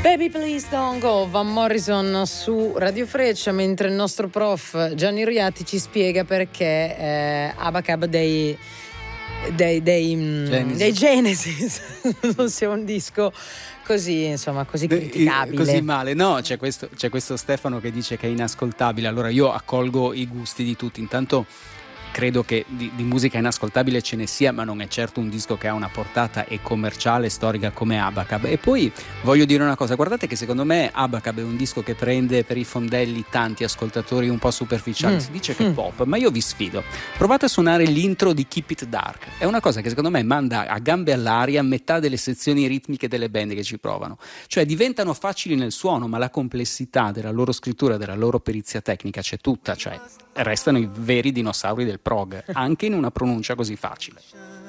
Baby Please Don't Go, Van Morrison su Radio Freccia, mentre il nostro prof Gianni Riatti ci spiega perché Abacab dei Genesis non sia un disco così, insomma, così criticabile, così male. No, c'è questo Stefano che dice che è inascoltabile. Allora io accolgo i gusti di tutti. Intanto credo che di musica inascoltabile ce ne sia, ma non è certo un disco che ha una portata e commerciale storica come Abacab. E poi voglio dire una cosa, guardate che secondo me Abacab è un disco che prende per i fondelli tanti ascoltatori un po' superficiali. Si dice che è pop, ma io vi sfido, provate a suonare l'intro di Keep It Dark. È una cosa che secondo me manda a gambe all'aria metà delle sezioni ritmiche delle band che ci provano, cioè diventano facili nel suono, ma la complessità della loro scrittura, della loro perizia tecnica c'è tutta, cioè restano i veri dinosauri del prog, anche in una pronuncia così facile.